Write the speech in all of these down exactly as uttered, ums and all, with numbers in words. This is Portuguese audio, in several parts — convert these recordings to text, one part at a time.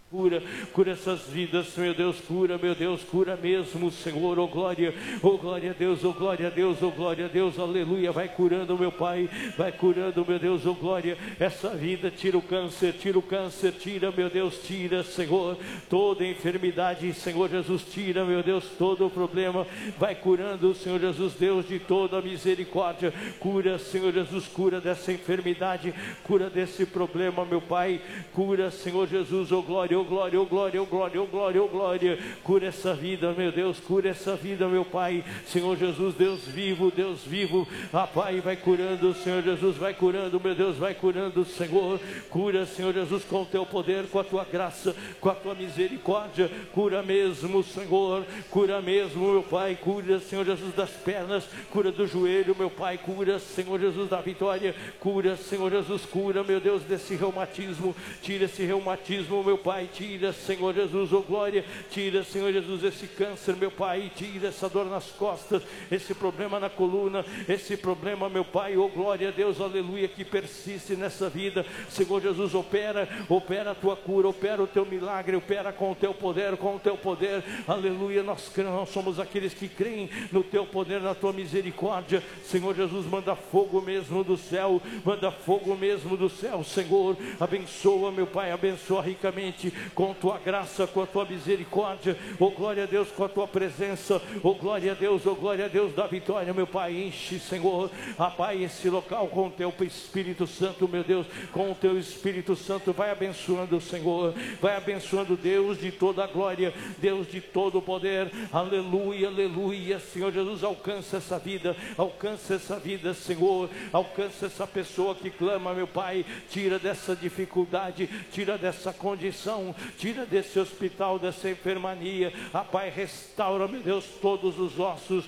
Cura, cura essas vidas, meu Deus, cura, meu Deus, cura mesmo, Senhor, oh glória, oh glória a Deus, oh glória a Deus, oh glória a Deus, aleluia, vai curando, meu Pai, vai curando, meu Deus, oh glória, essa vida, tira o câncer, tira o câncer, tira, meu Deus, tira, Senhor, toda enfermidade, Senhor Jesus, tira, meu Deus, todo o problema, vai curando, Senhor Jesus, Deus de toda a misericórdia, cura, Senhor Jesus, cura dessa enfermidade, cura desse problema, meu Pai, cura, Senhor Jesus, oh glória, oh glória, oh glória, oh glória, oh glória, oh glória, cura essa vida, meu Deus, cura essa vida, meu Pai, Senhor Jesus, Deus vivo, Deus vivo, ah Pai, vai curando, Senhor Jesus, vai curando, meu Deus, vai curando, Senhor, cura, Senhor Jesus, com o teu poder, com a tua graça, com a tua misericórdia, cura mesmo, Senhor, cura mesmo, meu Pai, cura, Senhor Jesus, das pernas, cura do joelho, meu Pai, cura, Senhor Jesus, da vitória, cura, Senhor Jesus, cura, meu Deus, desse reumatismo, tira esse reumatismo, meu Pai, tira, Senhor Jesus, oh glória, tira, Senhor Jesus, esse câncer, meu Pai, tira essa dor nas costas, esse problema na coluna, esse problema, meu Pai, oh glória a Deus, aleluia, que persiste nessa vida, Senhor Jesus, opera, opera a tua cura, opera o teu milagre, opera com o teu poder, com o teu poder, aleluia, nós, nós somos aqueles que creem no teu poder, na tua misericórdia, Senhor Jesus, manda fogo mesmo do céu, manda fogo mesmo do céu, Senhor, abençoa, meu Pai, abençoa ricamente, com tua graça, com a tua misericórdia, oh glória a Deus, com a tua presença, oh glória a Deus, oh glória a Deus da vitória, meu Pai, enche, Senhor, ah Pai, esse local com o teu Espírito Santo, meu Deus, com o teu Espírito Santo, vai abençoando, Senhor, vai abençoando, Deus de toda a glória, Deus de todo o poder, aleluia, aleluia, Senhor Jesus, alcança essa vida, alcança essa vida, Senhor, alcança essa pessoa que clama, meu Pai, tira dessa dificuldade, tira dessa condição, tira desse hospital, dessa enfermania, ah Pai, restaura, meu Deus, todos os ossos,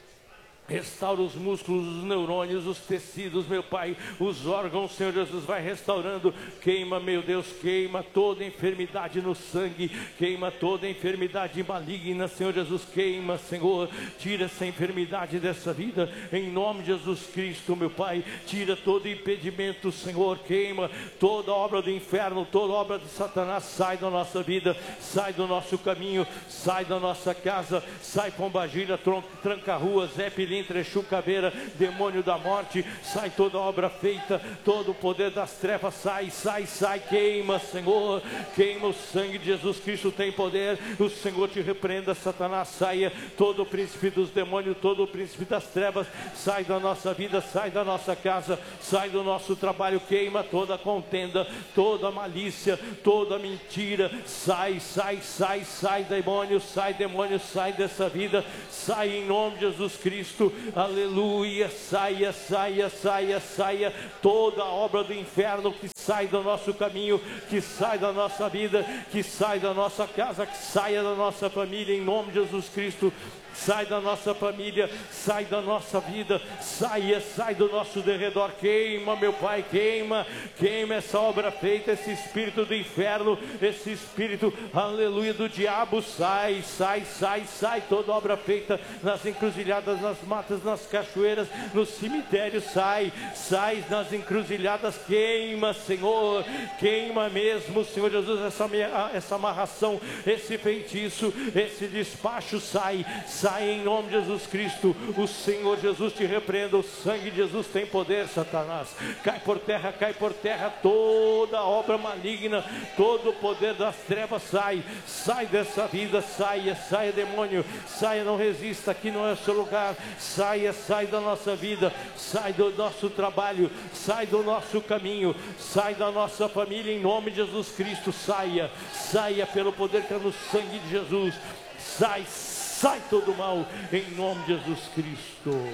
restaura os músculos, os neurônios, os tecidos, meu Pai, os órgãos, Senhor Jesus, vai restaurando, queima, meu Deus, queima toda enfermidade no sangue, queima toda enfermidade maligna, Senhor Jesus, queima, Senhor, tira essa enfermidade dessa vida, em nome de Jesus Cristo, meu Pai, tira todo impedimento, Senhor, queima toda obra do inferno, toda obra de Satanás, sai da nossa vida, sai do nosso caminho, sai da nossa casa, sai Pombagira, Tranca-Rua, Zé Pilintra, Exu Caveira, demônio da morte, sai toda obra feita, todo o poder das trevas, sai, sai, sai, queima, Senhor, queima, o sangue de Jesus Cristo tem poder, o Senhor te repreenda, Satanás, saia, todo o príncipe dos demônios, todo o príncipe das trevas, sai da nossa vida, sai da nossa casa, sai do nosso trabalho, queima toda a contenda, toda a malícia, toda a mentira, sai, sai, sai, sai, demônio, sai, demônio, sai dessa vida, sai em nome de Jesus Cristo, aleluia, saia, saia, saia, saia, toda a obra do inferno que sai do nosso caminho, que sai da nossa vida, que sai da nossa casa, que saia da nossa família, em nome de Jesus Cristo, sai da nossa família, sai da nossa vida, saia, sai do nosso derredor, queima, meu Pai, queima, queima essa obra feita, esse espírito do inferno, esse espírito, aleluia, do diabo, sai, sai, sai, sai, toda obra feita nas encruzilhadas, nas matas, nas cachoeiras, nos cemitérios, sai, sai nas encruzilhadas, queima, Senhor, queima mesmo, Senhor Jesus, essa, essa amarração, esse feitiço, esse despacho, sai, sai em nome de Jesus Cristo, o Senhor Jesus te repreenda, o sangue de Jesus tem poder, Satanás, cai por terra, cai por terra, toda obra maligna, todo o poder das trevas, sai, sai dessa vida, saia, saia demônio, saia, não resista, aqui não é o seu lugar, saia, sai da nossa vida, sai do nosso trabalho, sai do nosso caminho, sai da nossa família, em nome de Jesus Cristo, saia, saia pelo poder que é no sangue de Jesus, sai, sai todo o mal, em nome de Jesus Cristo.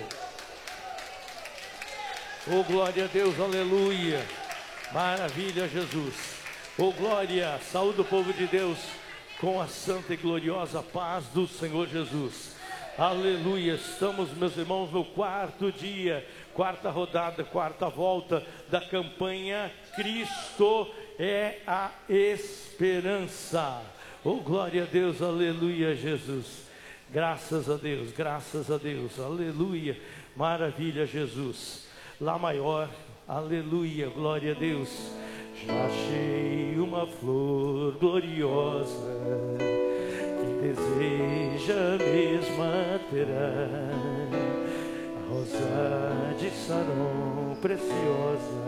Oh glória a Deus, aleluia, maravilha Jesus, oh glória, saúde o povo de Deus, com a santa e gloriosa paz do Senhor Jesus, aleluia. Estamos, meus irmãos, no quarto dia, quarta rodada, quarta volta da campanha Cristo é a Esperança. Oh glória a Deus, aleluia Jesus, graças a Deus, graças a Deus, aleluia, maravilha Jesus, Lá maior, aleluia, glória a Deus. Já achei uma a flor gloriosa, quem deseja a mesma terá, a rosa de Saron preciosa,